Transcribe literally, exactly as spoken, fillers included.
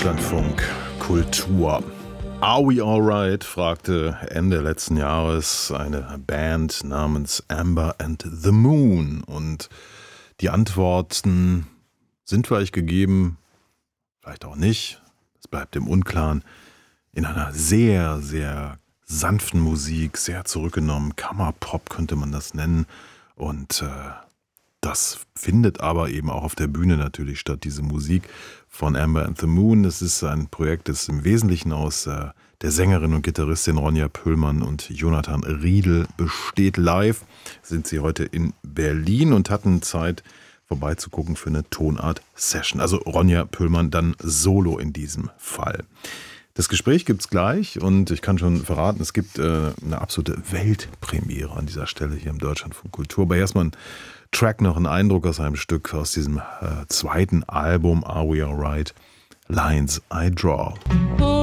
Deutschlandfunk Kultur. Are we alright? Fragte Ende letzten Jahres eine Band namens Amber and the Moon. Und die Antworten sind vielleicht gegeben, vielleicht auch nicht. Es bleibt im Unklaren. In einer sehr, sehr sanften Musik, sehr zurückgenommen. Kammerpop könnte man das nennen. Und äh, das findet aber eben auch auf der Bühne natürlich statt, diese Musik von Amber and the Moon. Das ist ein Projekt, das im Wesentlichen aus äh, der Sängerin und Gitarristin Ronja Pöllmann und Jonathan Riedel besteht. Live sind sie heute in Berlin und hatten Zeit vorbeizugucken für eine Tonart-Session. Also Ronja Pöllmann dann solo in diesem Fall. Das Gespräch gibt's gleich und ich kann schon verraten, es gibt äh, eine absolute Weltpremiere an dieser Stelle hier im Deutschlandfunk Kultur. Aber erstmal ein Track, noch ein Eindruck aus einem Stück aus diesem äh, zweiten Album Are We Alright? Lines I Draw.